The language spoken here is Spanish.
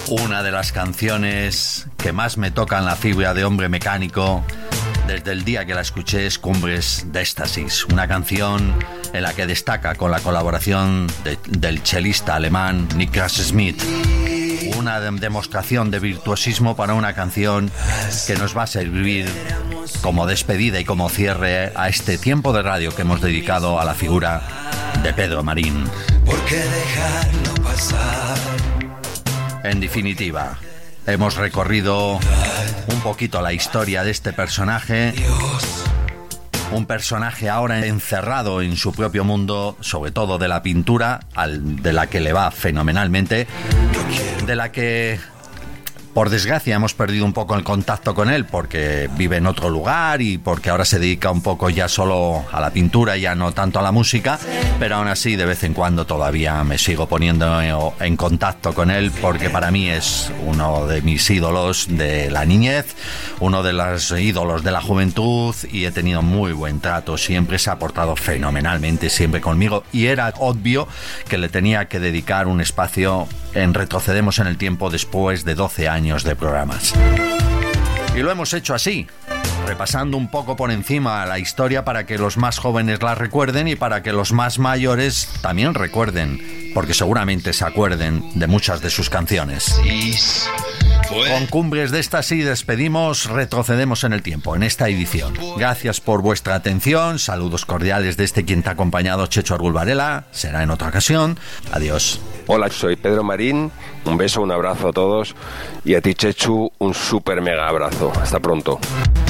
Una de las canciones que más me tocan la fibra de hombre mecánico desde el día que la escuché es Cumbres de Éxtasis, una canción en la que destaca con la colaboración del chelista alemán Niklas Smith. Una demostración de virtuosismo para una canción que nos va a servir como despedida y como cierre a este tiempo de radio que hemos dedicado a la figura de Pedro Marín. ¿Por qué dejarlo pasar? En definitiva, hemos recorrido un poquito la historia de este personaje. Un personaje ahora encerrado en su propio mundo, sobre todo de la pintura, de la que le va fenomenalmente, de la que, por desgracia, hemos perdido un poco el contacto con él porque vive en otro lugar y porque ahora se dedica un poco ya solo a la pintura, ya no tanto a la música, pero aún así de vez en cuando todavía me sigo poniendo en contacto con él porque para mí es uno de mis ídolos de la niñez, uno de los ídolos de la juventud y he tenido muy buen trato, siempre se ha portado fenomenalmente, siempre conmigo y era obvio que le tenía que dedicar un espacio en Retrocedemos en el Tiempo después de 12 años de programas. Y lo hemos hecho así, repasando un poco por encima la historia para que los más jóvenes la recuerden y para que los más mayores también recuerden, porque seguramente se acuerden de muchas de sus canciones. Con Cumbres de Éxtasis despedimos Retrocedemos en el Tiempo en esta edición. Gracias por vuestra atención, saludos cordiales de quien te ha acompañado, Checho Argul Varela. Será en otra ocasión. Adiós. Hola, soy Pedro Marín. Un beso, un abrazo a todos. Y a ti, Chechu, un súper mega abrazo. Hasta pronto.